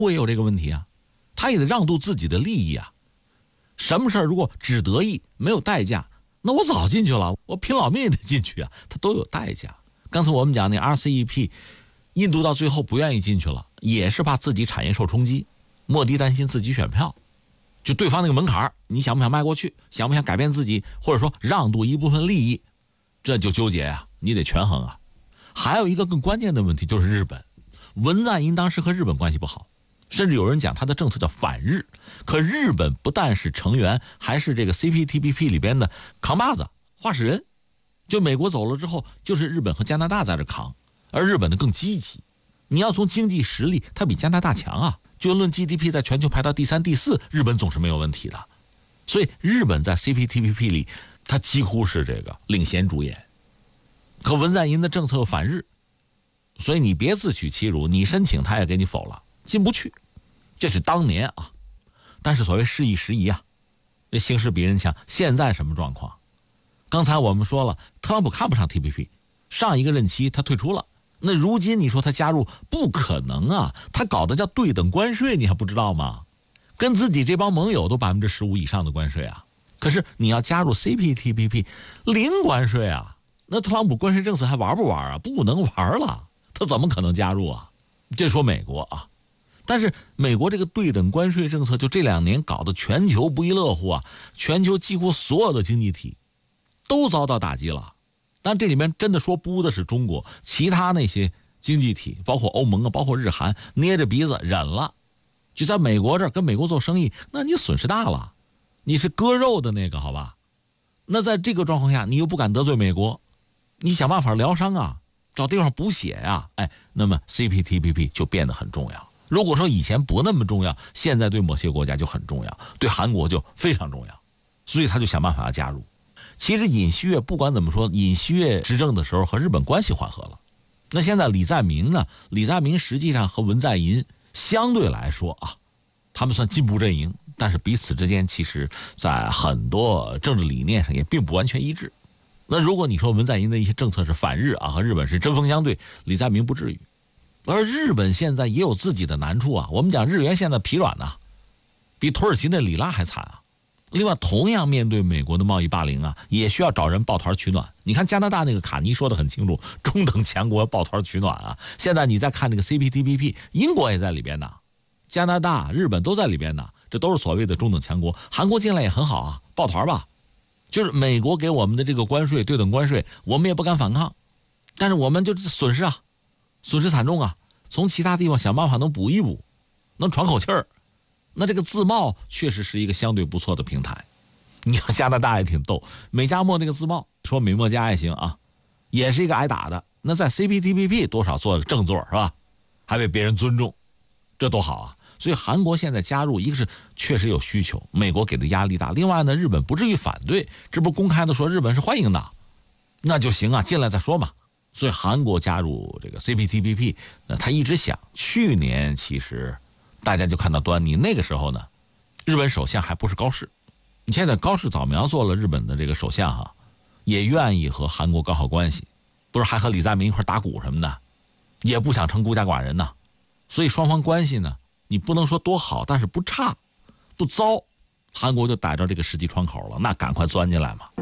也有这个问题啊，他也得让渡自己的利益啊。什么事儿如果只得益没有代价，那我早进去了，我拼老命也得进去啊，它都有代价。刚才我们讲那 RCEP， 印度到最后不愿意进去了，也是怕自己产业受冲击，莫迪担心自己选票，就对方那个门槛，你想不想迈过去，想不想改变自己，或者说让渡一部分利益，这就纠结啊，你得权衡啊。还有一个更关键的问题就是日本，文在寅当时和日本关系不好，甚至有人讲他的政策叫反日。可日本不但是成员，还是这个 CPTPP 里边的扛把子、话事人。就美国走了之后，就是日本和加拿大在这扛，而日本呢更积极。你要从经济实力，它比加拿大强啊。就论 GDP 在全球排到第3、第4，日本总是没有问题的。所以日本在 CPTPP 里，它几乎是这个领衔主演。可文在寅的政策又反日，所以你别自取其辱，你申请他也给你否了，进不去。这是当年啊，但是所谓事易时移啊，这形势比人强。现在什么状况？刚才我们说了，特朗普看不上 TPP， 上一个任期他退出了，那如今你说他加入不可能啊，他搞的叫对等关税，你还不知道吗？跟自己这帮盟友都15%以上的关税啊，可是你要加入 CPTPP， 零关税啊，那特朗普关税政策还玩不玩啊？不能玩了，他怎么可能加入啊？这说美国啊。但是美国这个对等关税政策就这2年搞得全球不亦乐乎啊，全球几乎所有的经济体都遭到打击了。但这里面真的说不的是中国，其他那些经济体包括欧盟啊，包括日韩，捏着鼻子忍了。就在美国这儿跟美国做生意，那你损失大了，你是割肉的那个，好吧？那在这个状况下，你又不敢得罪美国，你想办法疗伤啊，找地方补血啊，那么 CPTPP 就变得很重要。如果说以前不那么重要，现在对某些国家就很重要，对韩国就非常重要，所以他就想办法要加入。其实尹锡悦不管怎么说，尹锡悦执政的时候和日本关系缓和了。那现在李在明呢？李在明实际上和文在寅相对来说啊，他们算进步阵营，但是彼此之间其实在很多政治理念上也并不完全一致。那如果你说文在寅的一些政策是反日啊，和日本是针锋相对，李在明不至于。而日本现在也有自己的难处啊，我们讲日元现在疲软呐，比土耳其的里拉还惨啊。另外同样面对美国的贸易霸凌啊，也需要找人抱团取暖。你看加拿大那个卡尼说得很清楚，中等强国抱团取暖啊。现在你再看这个 CPTPP， 英国也在里边呢，加拿大、日本都在里边呢，这都是所谓的中等强国。韩国进来也很好啊，抱团吧。就是美国给我们的这个关税，对等关税，我们也不敢反抗，但是我们就损失啊，损失惨重啊，从其他地方想办法能补一补，能喘口气儿。那这个自贸确实是一个相对不错的平台。你看加拿大也挺逗，美加墨那个自贸，说美墨加也行啊，也是一个挨打的。那在 CPTPP 多少做个正座是吧？还被别人尊重，这多好啊！所以韩国现在加入，一个是确实有需求，美国给的压力大；另外呢，日本不至于反对，这不公开的说日本是欢迎的，那就行啊，进来再说嘛。所以韩国加入这个 CPTPP， 他一直想，去年其实大家就看到端倪，那个时候呢，日本首相还不是高市，你现在高市早苗做了日本的这个首相哈，也愿意和韩国搞好关系，不是还和李在明一块打鼓什么的，也不想成孤家寡人呐。所以双方关系呢，你不能说多好，但是不差不糟，韩国就逮着这个时机窗口了，那赶快钻进来嘛。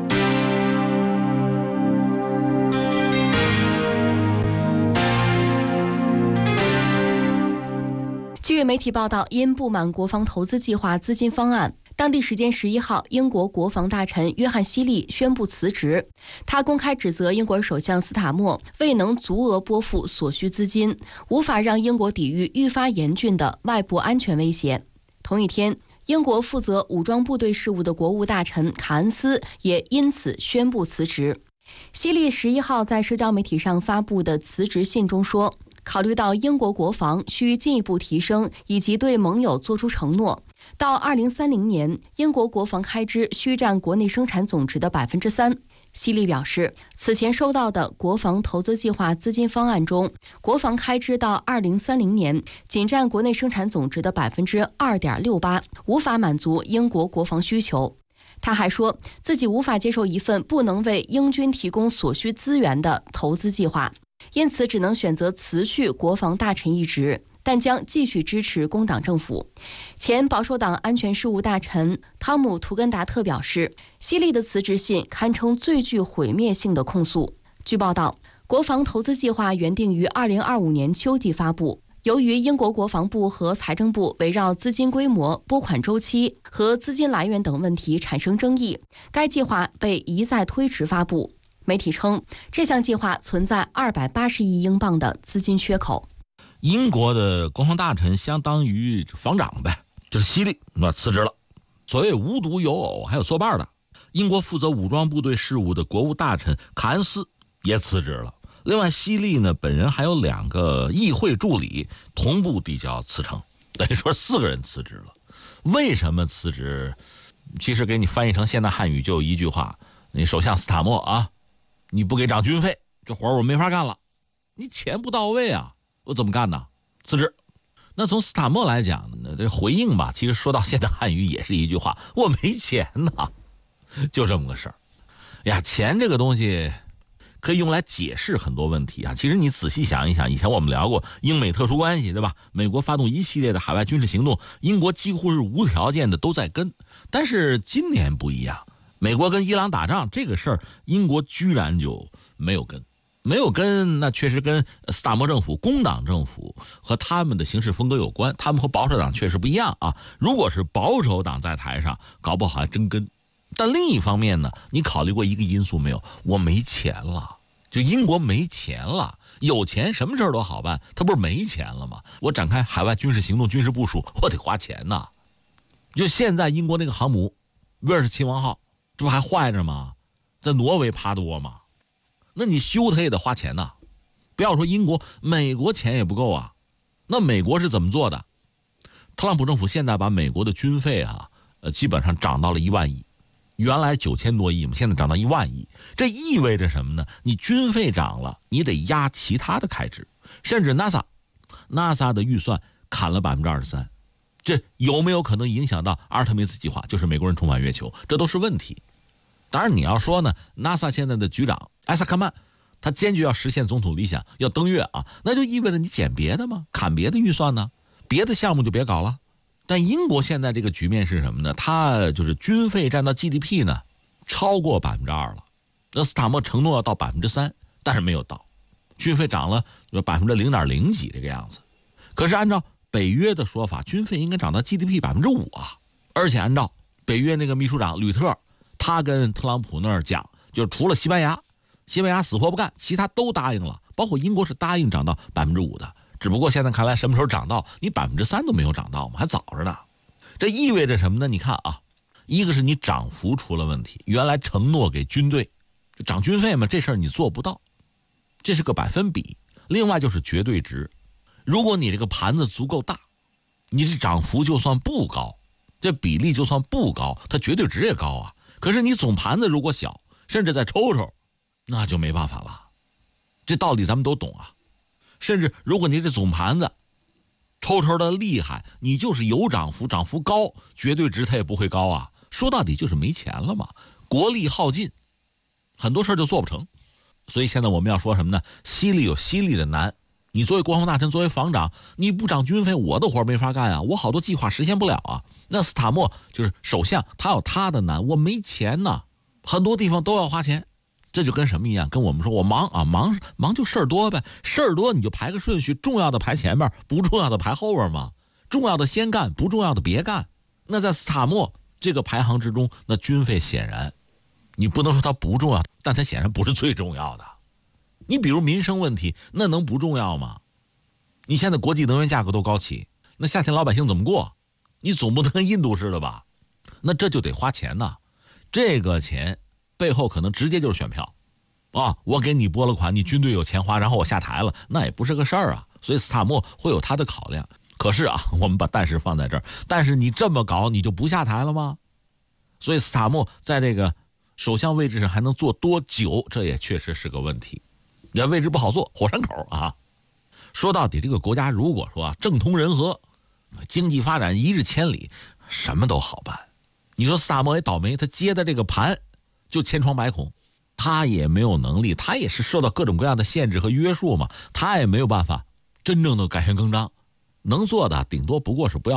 据媒体报道，因不满国防投资计划资金方案，当地时间11号，英国国防大臣约翰希利宣布辞职。他公开指责英国首相斯塔默未能足额拨付所需资金，无法让英国抵御愈发严峻的外部安全威胁。同一天，英国负责武装部队事务的国务大臣卡恩斯也因此宣布辞职。希利11号在社交媒体上发布的辞职信中说，考虑到英国国防需进一步提升，以及对盟友作出承诺，到2030年，英国国防开支需占国内生产总值的3%。希利表示，此前收到的国防投资计划资金方案中，国防开支到2030年仅占国内生产总值的2.68%，无法满足英国国防需求。他还说，自己无法接受一份不能为英军提供所需资源的投资计划，因此只能选择辞去国防大臣一职， 但将继续支持工党政府。前保守党安全事务大臣汤姆·图根达特表示，希利的辞职信堪称最具毁灭性的控诉。据报道，国防投资计划原定于2025年秋季发布。由于英国国防部和财政部围绕资金规模、拨款周期和资金来源等问题产生争议，该计划被一再推迟发布。媒体称，这项计划存在280亿英镑的资金缺口。 英国的国防大臣相当于防长呗，就是希利，那辞职了。所谓无独有偶，还有作伴的。英国负责武装部队事务的国务大臣卡恩斯也辞职了。另外，希利呢本人还有2个议会助理同步递交辞呈，等于说4个人辞职了。为什么辞职？其实给你翻译成现代汉语就有一句话：你首相斯塔默啊，你不给涨军费，这活我没法干了。你钱不到位啊，我怎么干呢？辞职。那从斯塔默来讲呢，这回应吧，其实说到现代汉语也是一句话：我没钱呐，就这么个事儿。呀，钱这个东西可以用来解释很多问题啊。其实你仔细想一想，以前我们聊过英美特殊关系，对吧？美国发动一系列的海外军事行动，英国几乎是无条件的都在跟。但是今年不一样，美国跟伊朗打仗这个事儿，英国居然就没有跟。没有跟，那确实跟斯塔默政府、工党政府和他们的行事风格有关。他们和保守党确实不一样啊。如果是保守党在台上，搞不好还真跟。但另一方面呢，你考虑过一个因素没有？我没钱了，就英国没钱了。有钱什么事儿都好办，他不是没钱了吗？我展开海外军事行动、军事部署，我得花钱呐。就现在英国那个航母威尔士亲王号，这不还坏着吗？在挪威帕多吗？那你修它也得花钱呐。不要说英国，美国钱也不够啊。那美国是怎么做的？特朗普政府现在把美国的军费基本上涨到了1万亿，原来9000多亿嘛，现在涨到1万亿。这意味着什么呢？你军费涨了，你得压其他的开支，甚至 NASA 的预算砍了23%，这有没有可能影响到阿尔特弥斯计划，就是美国人重返月球？这都是问题。当然你要说呢 ，NASA 现在的局长艾萨克曼，他坚决要实现总统理想，要登月啊，那就意味着你减别的吗？砍别的预算呢？别的项目就别搞了。但英国现在这个局面是什么呢？它就是军费占到 GDP 呢，超过2%了。那斯塔默承诺要到3%，但是没有到，军费涨了0.0几这个样子。可是按照北约的说法，军费应该涨到 GDP 5%啊，而且按照北约那个秘书长吕特。他跟特朗普那儿讲，就是除了西班牙死活不干，其他都答应了，包括英国是答应涨到5%的，只不过现在看来什么时候涨到，你3%都没有涨到嘛，还早着呢。这意味着什么呢？你看啊，一个是你涨幅出了问题，原来承诺给军队涨军费嘛，这事儿你做不到，这是个百分比。另外就是绝对值，如果你这个盘子足够大，你这涨幅就算不高，这比例就算不高，它绝对值也高啊。可是你总盘子如果小，甚至再抽，那就没办法了。这道理咱们都懂啊。甚至如果你这总盘子抽的厉害，你就是有涨幅，涨幅高，绝对值它也不会高啊。说到底就是没钱了嘛，国力耗尽，很多事就做不成。所以现在我们要说什么呢？犀利有犀利的难。你作为国防大臣，作为防长，你不涨军费，我的活没法干啊，我好多计划实现不了啊。那斯塔默就是首相，他有他的难，我没钱呢，很多地方都要花钱。这就跟什么一样？跟我们说我忙啊，忙就事儿多呗，事儿多你就排个顺序，重要的排前面，不重要的排后边嘛，重要的先干，不重要的别干。那在斯塔默这个排行之中，那军费显然你不能说它不重要，但它显然不是最重要的。你比如民生问题，那能不重要吗？你现在国际能源价格都高起，那夏天老百姓怎么过？你总不能跟印度似的吧？那这就得花钱呐。这个钱背后可能直接就是选票啊！我给你拨了款，你军队有钱花，然后我下台了，那也不是个事儿啊。所以斯塔默会有他的考量。可是啊，我们把但是放在这儿，但是你这么搞，你就不下台了吗？所以斯塔默在这个首相位置上还能做多久，这也确实是个问题。这位置不好做，火山口啊。说到底，这个国家如果说政通人和，经济发展一日千里，什么都好办。你说斯塔默也倒霉，他接的这个盘就千疮百孔，他也没有能力，他也是受到各种各样的限制和约束嘛，他也没有办法真正的改弦更张， 能做的顶多不过是不要